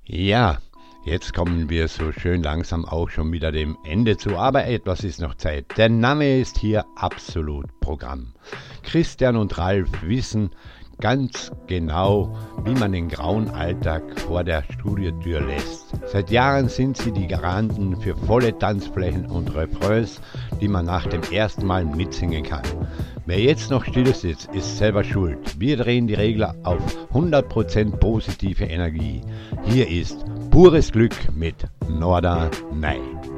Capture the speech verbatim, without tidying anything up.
Ja, jetzt kommen wir so schön langsam auch schon wieder dem Ende zu, aber etwas ist noch Zeit. Der Name ist hier absolut Programm. Christian und Ralf wissen ganz genau, wie man den grauen Alltag vor der Studiotür lässt. Seit Jahren sind sie die Garanten für volle Tanzflächen und Refrains, die man nach dem ersten Mal mitsingen kann. Wer jetzt noch still sitzt, ist selber schuld. Wir drehen die Regler auf hundert Prozent positive Energie. Hier ist pures Glück mit Norderney.